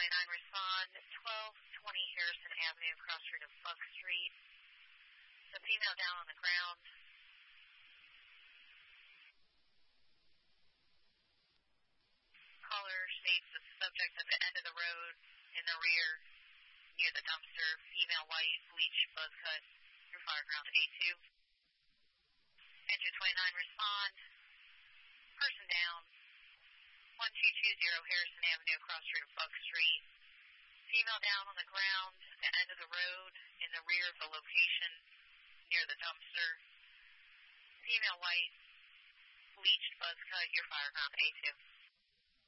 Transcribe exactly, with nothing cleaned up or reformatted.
twenty-nine, respond. twelve twenty Harrison Avenue, cross street of Buck Street. The female down on the ground. Caller states the subject at the end of the road in the rear near the dumpster. Female white, bleach, buzz cut. Your fire ground A two. Engine twenty-nine, respond. Person down. one two two zero Harrison Avenue, cross street of Buck Street. Female down on the ground at the end of the road in the rear of the location near the dumpster. Female white, bleached, buzz cut. Your fire ground A two.